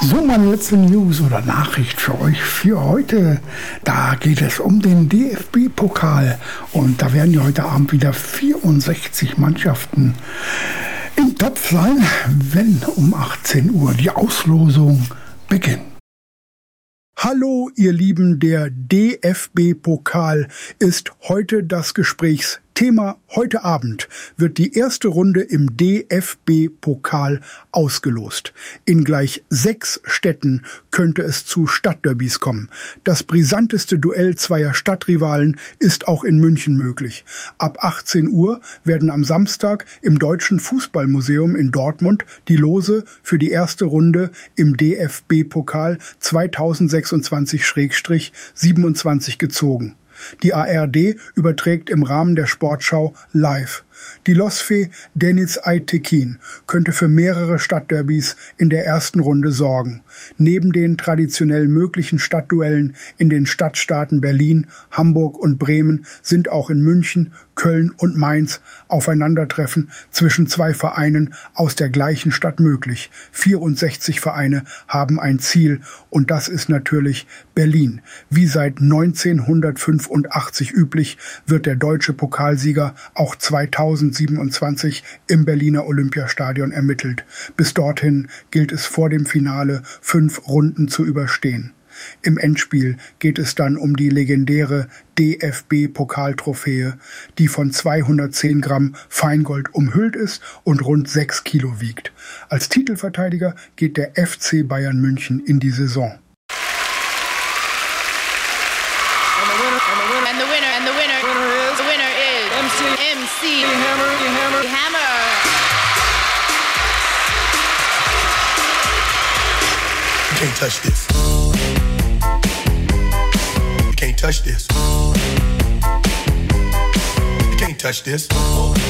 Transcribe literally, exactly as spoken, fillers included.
So, meine letzte News oder Nachricht für euch für heute. Da geht es um den D F B-Pokal und da werden ja heute Abend wieder vierundsechzig Mannschaften im Topf sein, wenn um achtzehn Uhr die Auslosung beginnt. Hallo ihr Lieben, der D F B-Pokal ist heute das Gesprächsthema. Heute Abend wird die erste Runde im D F B-Pokal ausgelost. In gleich sechs Städten könnte es zu Stadtderbys kommen. Das brisanteste Duell zweier Stadtrivalen ist auch in München möglich. Ab achtzehn Uhr werden am Samstag im Deutschen Fußballmuseum in Dortmund die Lose für die erste Runde im D F B-Pokal zweitausendsechsundzwanzig siebenundzwanzig gezogen. Die A R D überträgt im Rahmen der Sportschau live. Die Losfee Deniz Aytekin könnte für mehrere Stadtderbys in der ersten Runde sorgen. Neben den traditionell möglichen Stadtduellen in den Stadtstaaten Berlin, Hamburg und Bremen sind auch in München, Köln und Mainz Aufeinandertreffen zwischen zwei Vereinen aus der gleichen Stadt möglich. vierundsechzig Vereine haben ein Ziel und das ist natürlich Berlin. Wie seit neunzehnhundertfünfundachtzig üblich, wird der deutsche Pokalsieger auch zweitausendsiebenundzwanzig im Berliner Olympiastadion ermittelt. Bis dorthin gilt es vor dem Finale fünf Runden zu überstehen. Im Endspiel geht es dann um die legendäre D F B-Pokaltrophäe, die von zweihundertzehn Gramm Feingold umhüllt ist und rund sechs Kilo wiegt. Als Titelverteidiger geht der F C Bayern München in die Saison. You can't touch this. You can't touch this. You can't touch this.